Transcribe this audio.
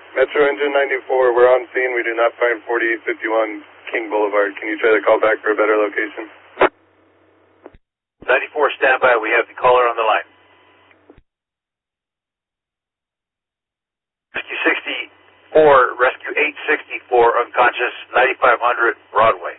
Metro Engine 94, we're on scene. We do not find 4851 King Boulevard. Can you try to call back for a better location? 94, standby. We have the caller on the line. Rescue 64, Rescue 864, unconscious, 9500 Broadway.